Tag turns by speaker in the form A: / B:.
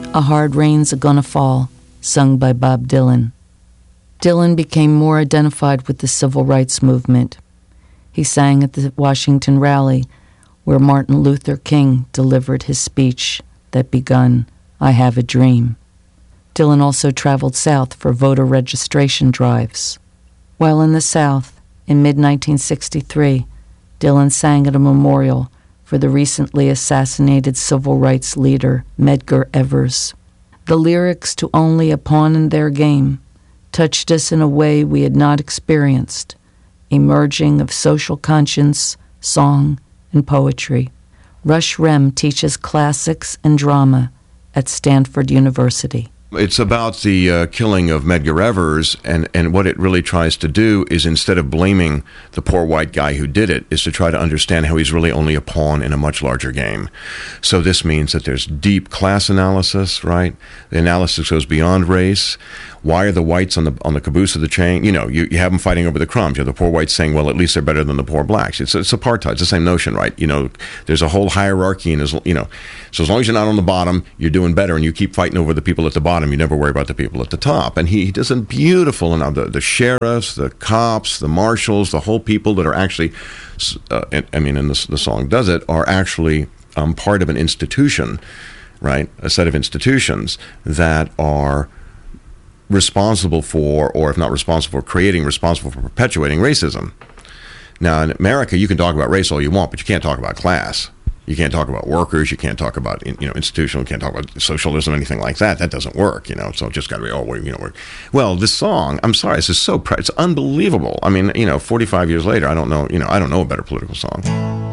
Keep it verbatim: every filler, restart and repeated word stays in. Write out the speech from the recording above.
A: A Hard Rain's a Gonna Fall, sung by Bob Dylan. Dylan became more identified with the civil rights movement. He sang at the Washington rally, where Martin Luther King delivered his speech that begun, "I Have a Dream." Dylan also traveled south for voter registration drives. While in the South, in mid nineteen sixty-three, Dylan sang at a memorial for the recently assassinated civil rights leader Medgar Evers. The lyrics to Only a Pawn in Their Game touched us in a way we had not experienced, a merging of social conscience, song, and poetry. Rush Rem teaches classics and drama at Stanford University.
B: It's about the uh, killing of Medgar Evers, and, and what it really tries to do is, instead of blaming the poor white guy who did it, is to try to understand how he's really only a pawn in a much larger game. So this means that there's deep class analysis, right? The analysis goes beyond race. Why are the whites on the on the caboose of the train? You know, you, you have them fighting over the crumbs. You have the poor whites saying, well, at least they're better than the poor blacks. It's, it's apartheid. It's the same notion, right? You know, there's a whole hierarchy, and, as, you know, so as long as you're not on the bottom, you're doing better, and you keep fighting over the people at the bottom. You never worry about the people at the top. And he, he does a beautiful, and the, the sheriffs, the cops, the marshals, the whole people that are actually, uh, I mean, and the, the song does it, are actually um, part of an institution, right? A set of institutions that are responsible for, or if not responsible for creating, responsible for perpetuating racism. Now, in America, you can talk about race all you want, but you can't talk about class. You can't talk about workers. You can't talk about, you know, institutional. You can't talk about socialism, anything like that. That doesn't work, you know. So it's just got to be, oh, you know, we're, well, this song, I'm sorry, this is so, it's unbelievable. I mean, you know, forty-five years later, I don't know, you know, I don't know a better political song.